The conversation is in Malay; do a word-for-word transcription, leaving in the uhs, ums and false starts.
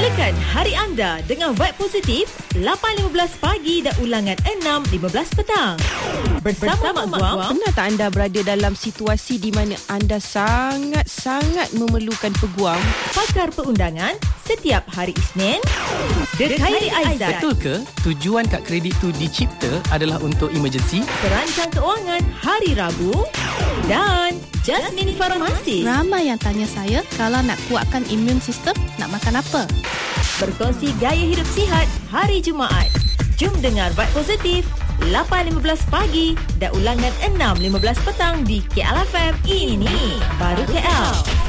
Mulakan hari anda dengan vibe positif lapan lima belas pagi dan ulangan enam lima belas petang. Bersama, Bersama Mak Guam. Pernah tak anda berada dalam situasi di mana anda sangat-sangat memerlukan peguam? Pakar perundangan setiap hari Isnin. Dekhairi Aizat. Betul ke tujuan kad kredit tu dicipta adalah untuk emergency? Perancang keuangan hari Rabu. Dan Jasmine Farmasi. Ramai yang tanya saya, kalau nak kuatkan imun sistem, nak makan apa? Berkongsi gaya hidup sihat hari Jumaat. Jom dengar Vibe Positif lapan lima belas pagi dan ulangan enam lima belas petang di K L F M. Ini baru K L.